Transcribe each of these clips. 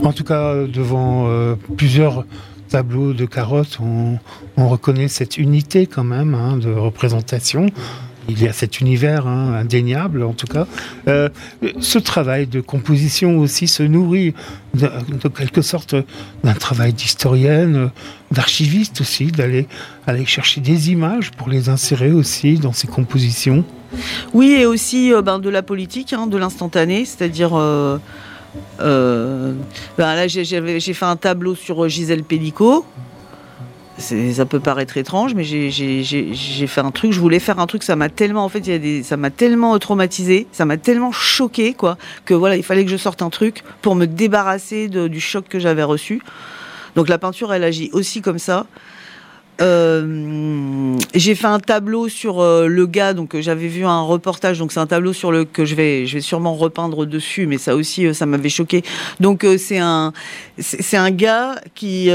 En tout cas, devant plusieurs tableaux de Carotte, on reconnaît cette unité quand même de représentation. Il y a cet univers indéniable, en tout cas. Ce travail de composition aussi se nourrit de quelque sorte d'un travail d'historienne, d'archiviste aussi, d'aller chercher des images pour les insérer aussi dans ses compositions. Oui, et aussi de la politique, de l'instantané, c'est-à-dire... là, j'ai fait un tableau sur Gisèle Pellicot. Ça peut paraître étrange, mais j'ai fait un truc. Je voulais faire un truc. Ça m'a tellement, ça m'a tellement traumatisé, ça m'a tellement choqué, quoi, que voilà, il fallait que je sorte un truc pour me débarrasser du choc que j'avais reçu. Donc la peinture, elle agit aussi comme ça. J'ai fait un tableau sur le gars, donc j'avais vu un reportage, donc c'est un tableau que je vais sûrement repeindre dessus, mais ça aussi, ça m'avait choqué. Donc c'est un gars qui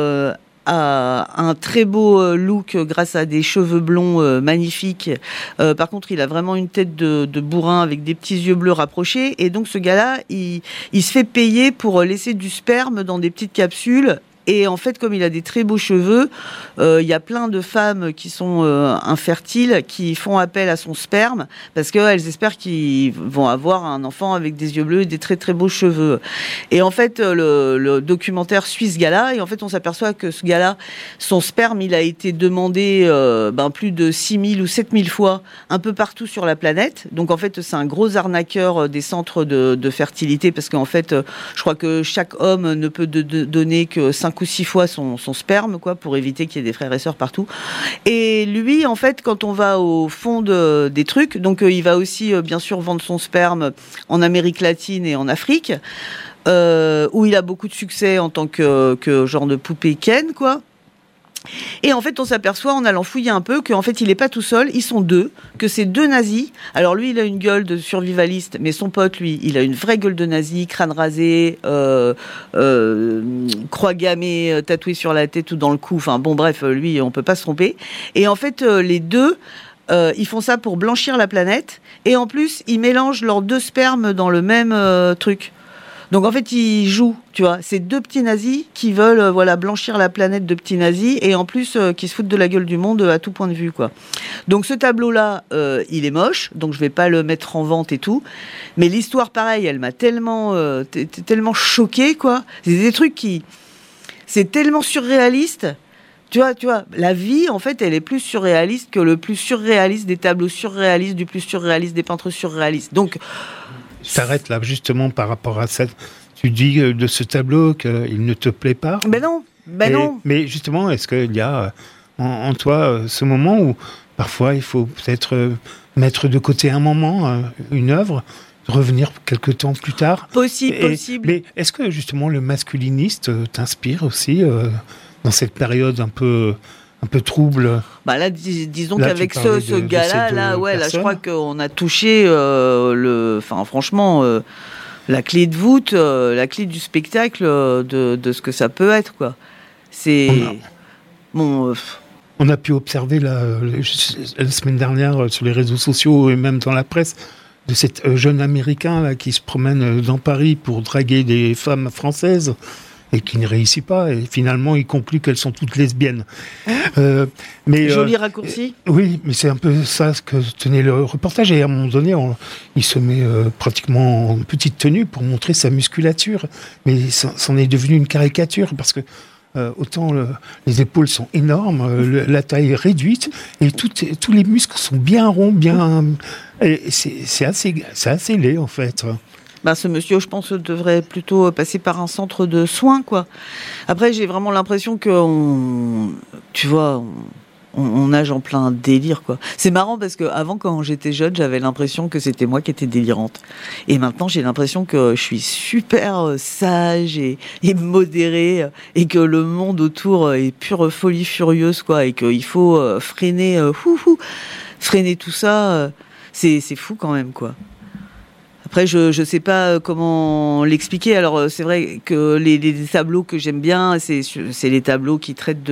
a un très beau look grâce à des cheveux blonds magnifiques. Par contre, il a vraiment une tête de bourrin avec des petits yeux bleus rapprochés. Et donc, ce gars-là, il se fait payer pour laisser du sperme dans des petites capsules. Et en fait, comme il a des très beaux cheveux, il y a plein de femmes qui sont infertiles qui font appel à son sperme parce qu'elles espèrent qu'ils vont avoir un enfant avec des yeux bleus et des très très beaux cheveux. Et en fait, le documentaire suit ce gars-là et en fait, on s'aperçoit que ce gars-là, son sperme, il a été demandé plus de 6000 ou 7000 fois un peu partout sur la planète. Donc en fait, c'est un gros arnaqueur des centres de fertilité parce qu'en fait, je crois que chaque homme ne peut donner que 5 ou 6 fois son sperme, quoi, pour éviter qu'il y ait des frères et sœurs partout. Et lui, en fait, quand on va au fond des trucs, donc il va aussi, bien sûr, vendre son sperme en Amérique latine et en Afrique, où il a beaucoup de succès en tant que genre de poupée Ken, quoi. Et en fait, on s'aperçoit en allant fouiller un peu qu'en fait, il n'est pas tout seul, ils sont deux, que c'est deux nazis. Alors lui, il a une gueule de survivaliste, mais son pote, lui, il a une vraie gueule de nazi, crâne rasé, croix gammée tatouée sur la tête ou dans le cou. Enfin bon, bref, lui, on peut pas se tromper. Et en fait, les deux, ils font ça pour blanchir la planète. Et en plus, ils mélangent leurs deux spermes dans le même truc. Donc en fait, ils jouent, tu vois. C'est deux petits nazis qui veulent blanchir la planète de petits nazis et en plus qui se foutent de la gueule du monde à tout point de vue, quoi. Donc ce tableau-là, il est moche, donc je vais pas le mettre en vente et tout. Mais l'histoire, pareil, elle m'a tellement choquée, quoi. C'est des trucs c'est tellement surréaliste. Tu vois, la vie, en fait, elle est plus surréaliste que le plus surréaliste des tableaux surréalistes, du plus surréaliste des peintres surréalistes. Donc je t'arrête là justement par rapport à ça. Tu dis de ce tableau qu'il ne te plaît pas. Ben non. Mais justement, est-ce qu'il y a en toi ce moment où parfois il faut peut-être mettre de côté un moment, une œuvre, revenir quelques temps plus tard? Possible. Mais est-ce que justement le masculiniste t'inspire aussi dans cette période un peu trouble? Bah là, disons là, qu'avec ce gars-là, là, je crois qu'on a touché franchement, la clé de voûte, la clé du spectacle de ce que ça peut être, quoi. On a pu observer la semaine dernière sur les réseaux sociaux et même dans la presse de cet jeune Américain là, qui se promène dans Paris pour draguer des femmes françaises et qui ne réussit pas, et finalement il conclut qu'elles sont toutes lesbiennes. Joli raccourci. Oui, mais c'est un peu ça ce que tenait le reportage, et à un moment donné, il se met pratiquement en petite tenue pour montrer sa musculature, mais c'en est devenu une caricature, parce que autant les épaules sont énormes, la taille est réduite, et tous les muscles sont bien ronds, et c'est assez laid en fait. Ce monsieur, je pense, devrait plutôt passer par un centre de soins, quoi. Après, j'ai vraiment l'impression qu'on nage en plein délire, quoi. C'est marrant parce que avant, quand j'étais jeune, j'avais l'impression que c'était moi qui étais délirante. Et maintenant, j'ai l'impression que je suis super sage et modérée, et que le monde autour est pure folie furieuse, quoi, et qu'il faut freiner tout ça. C'est fou quand même, quoi. Après, je sais pas comment l'expliquer. Alors, c'est vrai que les tableaux que j'aime bien, c'est les tableaux qui traitent